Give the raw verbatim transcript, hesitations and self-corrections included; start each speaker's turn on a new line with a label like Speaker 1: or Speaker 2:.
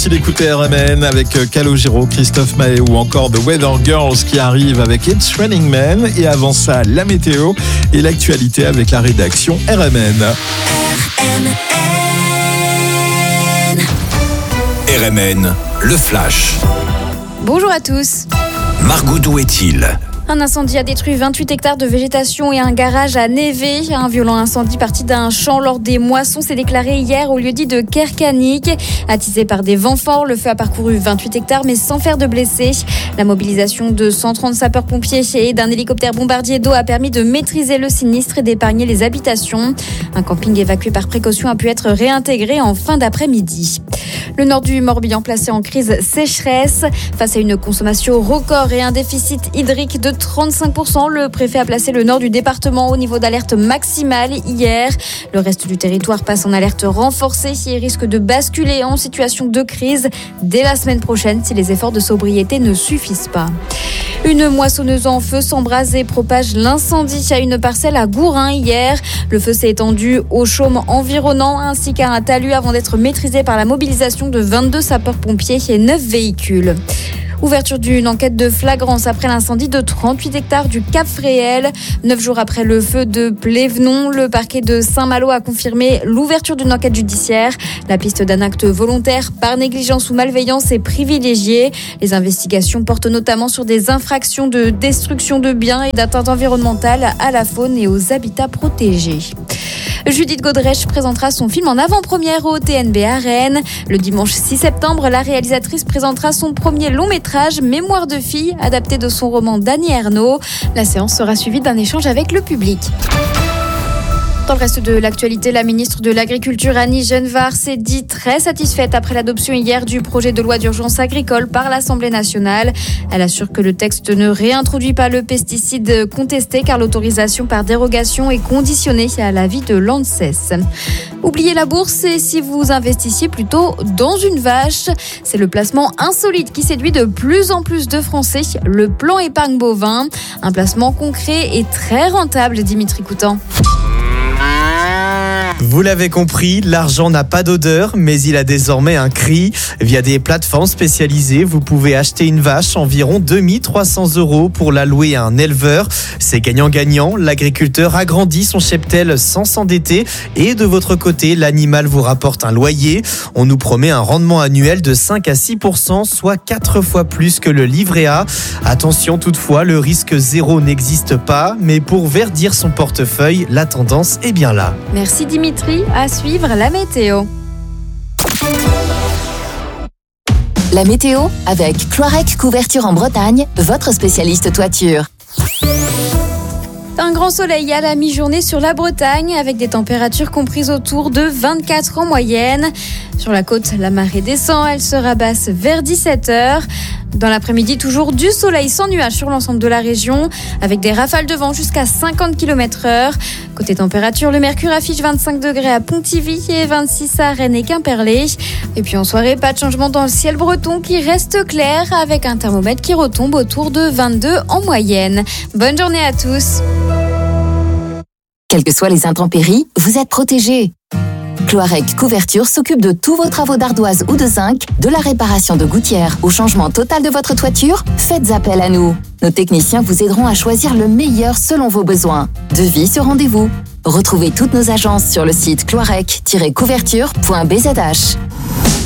Speaker 1: Merci d'écouter R M N avec Calogero, Christophe Maé ou encore The Weather Girls qui arrive avec It's Raining Men. Et avant ça, la météo et l'actualité avec la rédaction R M N.
Speaker 2: R M N.
Speaker 3: R M N, le flash.
Speaker 4: Bonjour à tous.
Speaker 3: Margot, d'où est-il ?
Speaker 4: Un incendie a détruit vingt-huit hectares de végétation et un garage à Névé. Un violent incendie parti d'un champ lors des moissons s'est déclaré hier au lieu-dit de Kerkanik. Attisé par des vents forts, le feu a parcouru vingt-huit hectares mais sans faire de blessés. La mobilisation de cent trente sapeurs-pompiers et d'un hélicoptère bombardier d'eau a permis de maîtriser le sinistre et d'épargner les habitations. Un camping évacué par précaution a pu être réintégré en fin d'après-midi. Le nord du Morbihan placé en crise sécheresse. Face à une consommation record et un déficit hydrique de trente-cinq pour cent, le préfet a placé le nord du département au niveau d'alerte maximale hier. Le reste du territoire passe en alerte renforcée et risque de basculer en situation de crise dès la semaine prochaine si les efforts de sobriété ne suffisent pas. Une moissonneuse en feu s'embrase et propage l'incendie à une parcelle à Gourin hier. Le feu s'est étendu au chaume environnant ainsi qu'à un talus avant d'être maîtrisé par la mobilisation de vingt-deux sapeurs-pompiers et neuf véhicules. Ouverture d'une enquête de flagrance après l'incendie de trente-huit hectares du Cap Fréhel. Neuf jours après le feu de Plévenon, le parquet de Saint-Malo a confirmé l'ouverture d'une enquête judiciaire. La piste d'un acte volontaire par négligence ou malveillance est privilégiée. Les investigations portent notamment sur des infractions de destruction de biens et d'atteinte environnementale à la faune et aux habitats protégés. Judith Godrèche présentera son film en avant-première au T N B à Rennes. Le dimanche six septembre, la réalisatrice présentera son premier long-métrage, Mémoire de fille, adapté de son roman d'Annie Ernaux. La séance sera suivie d'un échange avec le public. Dans le reste de l'actualité, la ministre de l'Agriculture, Annie Genevard, s'est dit très satisfaite après l'adoption hier du projet de loi d'urgence agricole par l'Assemblée nationale. Elle assure que le texte ne réintroduit pas le pesticide contesté car l'autorisation par dérogation est conditionnée à l'avis de l'ANSES. Oubliez la bourse et si vous investissiez plutôt dans une vache. C'est le placement insolite qui séduit de plus en plus de Français, le plan épargne bovin. Un placement concret et très rentable, Dimitri Coutan.
Speaker 5: Vous l'avez compris, l'argent n'a pas d'odeur, mais il a désormais un cri. Via des plateformes spécialisées, vous pouvez acheter une vache environ deux mille trois cents euros pour la louer à un éleveur. C'est gagnant-gagnant, l'agriculteur agrandit son cheptel sans s'endetter et de votre côté, l'animal vous rapporte un loyer. On nous promet un rendement annuel de cinq à six pour cent, soit quatre fois plus que le livret A. Attention toutefois, le risque zéro n'existe pas, mais pour verdir son portefeuille, la tendance est bien là.
Speaker 4: Merci Dimitri. À suivre la météo.
Speaker 2: La météo avec Cloirec Couverture en Bretagne, votre spécialiste toiture.
Speaker 4: Un grand soleil à la mi-journée sur la Bretagne avec des températures comprises autour de vingt-quatre en moyenne. Sur la côte, la marée descend, elle sera basse vers dix-sept heures. Dans l'après-midi, toujours du soleil sans nuages sur l'ensemble de la région avec des rafales de vent jusqu'à cinquante kilomètres heure. Côté température, le mercure affiche vingt-cinq degrés à Pontivy et vingt-six à Rennes et Quimperlé. Et puis en soirée, pas de changement dans le ciel breton qui reste clair avec un thermomètre qui retombe autour de vingt-deux en moyenne. Bonne journée à tous.
Speaker 2: Quelles que soient les intempéries, vous êtes protégés. Cloirec Couverture s'occupe de tous vos travaux d'ardoise ou de zinc, de la réparation de gouttières au changement total de votre toiture. Faites appel à nous. Nos techniciens vous aideront à choisir le meilleur selon vos besoins. Devis sur rendez-vous. Retrouvez toutes nos agences sur le site cloirec tiret couverture point b z h.